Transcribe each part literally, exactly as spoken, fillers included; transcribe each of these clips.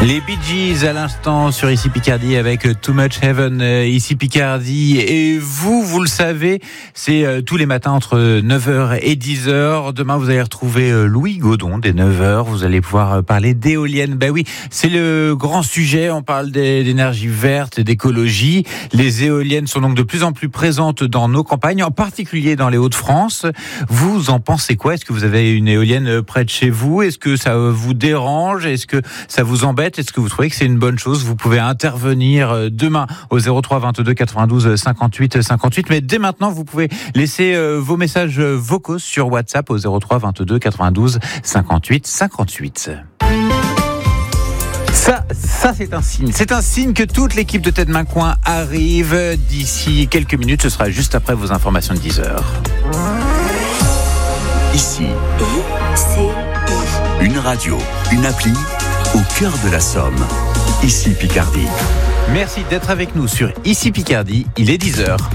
Les Bee Gees à l'instant sur Ici Picardie avec Too Much Heaven, Ici Picardie. Et vous, vous le savez, c'est tous les matins entre neuf heures et dix heures. Demain, vous allez retrouver Louis Godon dès neuf heures. Vous allez pouvoir parler d'éoliennes. Ben oui, c'est le grand sujet. On parle d'énergie verte, d'écologie. Les éoliennes sont donc de plus en plus présentes dans nos campagnes, en particulier dans les Hauts-de-France. Vous en pensez quoi? Est-ce que vous avez une éolienne près de chez vous? Est-ce que ça vous dérange? Est-ce que ça vous embête? Est-ce que vous trouvez que c'est une bonne chose? Vous pouvez intervenir demain au zéro trois vingt-deux quatre-vingt-douze cinquante-huit cinquante-huit. Mais dès maintenant, vous pouvez laisser vos messages vocaux sur WhatsApp au zéro trois vingt-deux quatre-vingt-douze cinquante-huit cinquante-huit. Ça, ça c'est un signe. C'est un signe que toute l'équipe de Tête Main Coin arrive d'ici quelques minutes. Ce sera juste après vos informations de dix heures. Ici, une radio, une appli au cœur de la Somme. Ici Picardie. Merci d'être avec nous sur Ici Picardie. Il est dix heures.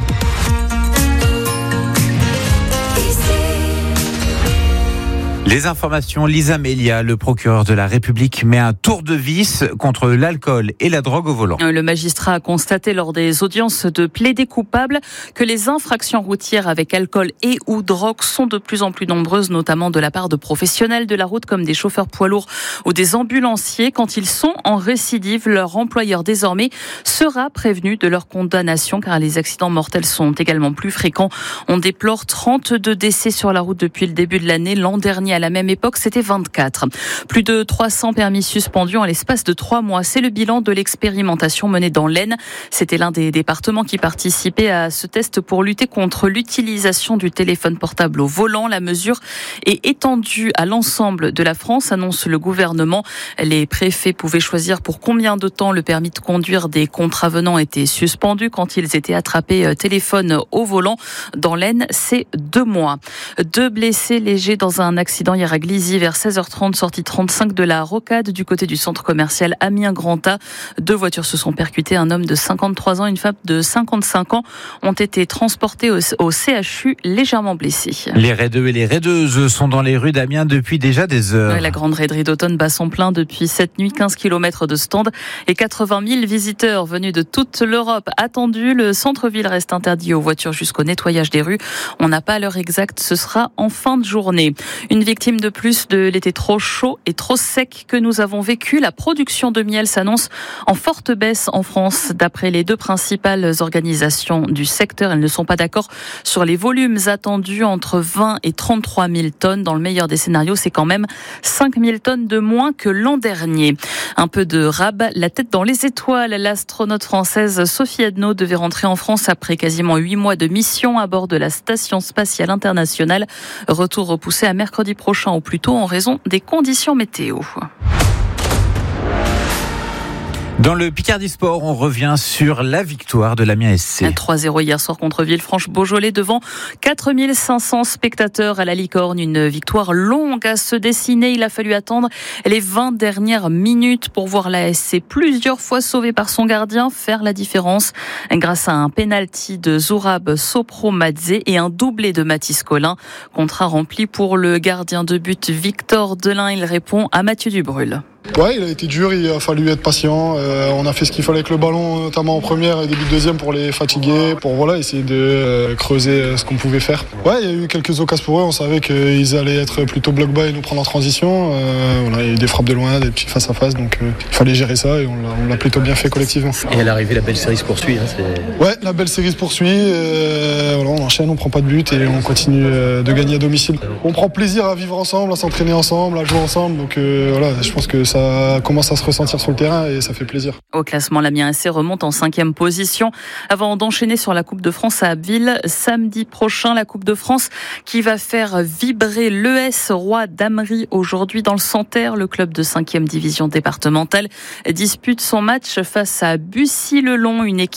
Les informations, Lisa Melia, le procureur de la République, met un tour de vis contre l'alcool et la drogue au volant. Le magistrat a constaté lors des audiences de plaider coupable que les infractions routières avec alcool et ou drogue sont de plus en plus nombreuses, notamment de la part de professionnels de la route comme des chauffeurs poids lourds ou des ambulanciers. Quand ils sont en récidive, leur employeur désormais sera prévenu de leur condamnation car les accidents mortels sont également plus fréquents. On déplore trente-deux décès sur la route depuis le début de l'année. L'an dernier, à la même époque, c'était vingt-quatre. Plus de trois cents permis suspendus en l'espace de trois mois. C'est le bilan de l'expérimentation menée dans l'Aisne. C'était l'un des départements qui participait à ce test pour lutter contre l'utilisation du téléphone portable au volant. La mesure est étendue à l'ensemble de la France, annonce le gouvernement. Les préfets pouvaient choisir pour combien de temps le permis de conduire des contravenants était suspendu quand ils étaient attrapés téléphone au volant. Dans l'Aisne, c'est deux mois. Deux blessés légers dans un accident hier à Glizy vers seize heures trente, sortie trente-cinq de la Rocade du côté du centre commercial Amiens-Grand-A. Deux voitures se sont percutées. Un homme de cinquante-trois ans et une femme de cinquante-cinq ans ont été transportés au, au C H U légèrement blessés. Les raideux et les raideuses sont dans les rues d'Amiens depuis déjà des heures. Ouais, la grande raiderie d'automne bat son plein depuis cette nuit. quinze kilomètres de stands et quatre-vingt mille visiteurs venus de toute l'Europe attendus. Le centre-ville reste interdit aux voitures jusqu'au nettoyage des rues. On n'a pas l'heure exacte. Ce sera en fin de journée. Une victime de plus de l'été trop chaud et trop sec que nous avons vécu. La production de miel s'annonce en forte baisse en France. D'après les deux principales organisations du secteur, elles ne sont pas d'accord sur les volumes attendus entre vingt et trente-trois mille tonnes. Dans le meilleur des scénarios, c'est quand même cinq mille tonnes de moins que l'an dernier. Un peu de rab, la tête dans les étoiles. L'astronaute française Sophie Adno devait rentrer en France après quasiment huit mois de mission à bord de la Station spatiale internationale. Retour repoussé à mercredi prochain au plus tôt en raison des conditions météo. Dans le Picardie Sport, on revient sur la victoire de l'Amiens S C. trois zéro hier soir contre Villefranche-Beaujolais devant quatre mille cinq cents spectateurs à la Licorne. Une victoire longue à se dessiner. Il a fallu attendre les vingt dernières minutes pour voir la S C plusieurs fois sauvée par son gardien faire la différence grâce à un penalty de Zourab Sopromadze et un doublé de Mathis Collin. Contrat rempli pour le gardien de but Victor Delin. Il répond à Mathieu Dubrul. Ouais, il a été dur, il a fallu être patient. Euh, on a fait ce qu'il fallait avec le ballon, notamment en première et début de deuxième pour les fatiguer, pour voilà, essayer de euh, creuser ce qu'on pouvait faire. Ouais, il y a eu quelques occasions pour eux, on savait qu'ils allaient être plutôt bloc bas et nous prendre en transition. Euh, voilà, il y a eu des frappes de loin, des petits face à face, donc euh, il fallait gérer ça et on l'a, on l'a plutôt bien fait collectivement. Et à l'arrivée, la belle série se poursuit. Hein, c'est... Ouais, la belle série se poursuit. Euh, voilà, on enchaîne, on prend pas de but et on continue euh, de gagner à domicile. On prend plaisir à vivre ensemble, à s'entraîner ensemble, à jouer ensemble, donc euh, voilà, je pense que ça commence à se ressentir sur le terrain et ça fait plaisir. Au classement, l'Amiens S C remonte en cinquième position avant d'enchaîner sur la Coupe de France à Abbeville samedi prochain. La Coupe de France qui va faire vibrer l'E S Roi d'Amery aujourd'hui dans le Santerre. Le club de cinquième division départementale dispute son match face à Bussy-le-Long, une équipe